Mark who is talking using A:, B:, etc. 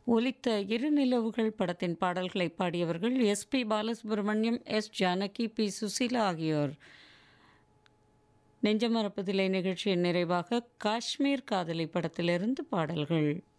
A: ஒலித்த இரு நிலவுகள் படத்தின் பாடல்களை பாடியவர்கள் SP Balasubramaniam, S Janaki, B Susheela ஆகியோர். நெஞ்சமறப்பதில்லை நிகழ்ச்சியின் நிறைவாக காஷ்மீர் காதலி படத்திலிருந்து பாடல்கள்.